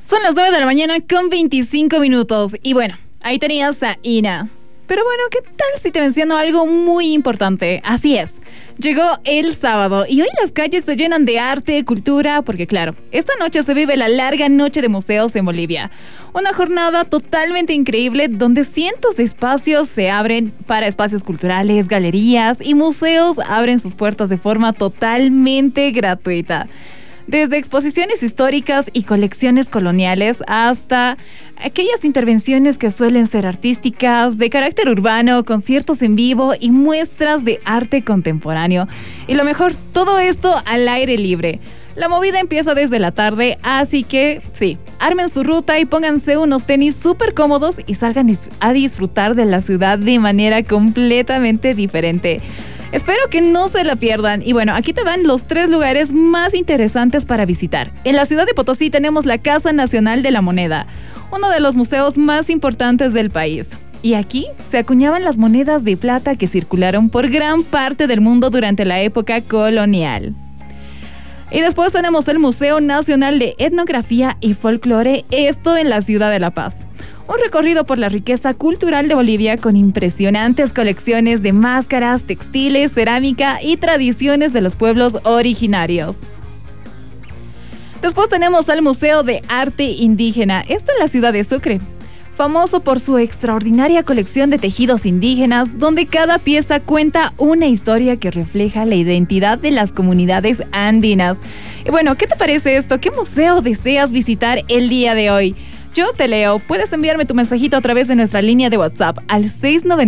Son las 9 de la mañana con 25 minutos. Y bueno, ahí tenías a Ina. Pero bueno, ¿qué tal si te menciono algo muy importante? Así es, llegó el sábado y hoy las calles se llenan de arte, cultura, porque claro, esta noche se vive la larga noche de museos en Bolivia. Una jornada totalmente increíble donde cientos de espacios se abren para espacios culturales, galerías y museos abren sus puertas de forma totalmente gratuita. Desde exposiciones históricas y colecciones coloniales hasta aquellas intervenciones que suelen ser artísticas, de carácter urbano, conciertos en vivo y muestras de arte contemporáneo. Y lo mejor, todo esto al aire libre. La movida empieza desde la tarde, así que sí, armen su ruta y pónganse unos tenis súper cómodos y salgan a disfrutar de la ciudad de manera completamente diferente. Espero que no se la pierdan. Y bueno, aquí te van los 3 lugares más interesantes para visitar. En la ciudad de Potosí tenemos la Casa Nacional de la Moneda, uno de los museos más importantes del país. Y aquí se acuñaban las monedas de plata que circularon por gran parte del mundo durante la época colonial. Y después tenemos el Museo Nacional de Etnografía y Folclore, esto en la ciudad de La Paz. Un recorrido por la riqueza cultural de Bolivia con impresionantes colecciones de máscaras, textiles, cerámica y tradiciones de los pueblos originarios. Después tenemos al Museo de Arte Indígena, esto en la ciudad de Sucre, famoso por su extraordinaria colección de tejidos indígenas, donde cada pieza cuenta una historia que refleja la identidad de las comunidades andinas. Y bueno, ¿qué te parece esto? ¿Qué museo deseas visitar el día de hoy? Yo te leo. Puedes enviarme tu mensajito a través de nuestra línea de WhatsApp al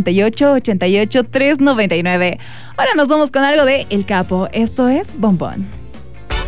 698-88-399. Ahora nos vamos con algo de El Capo. Esto es Bombón.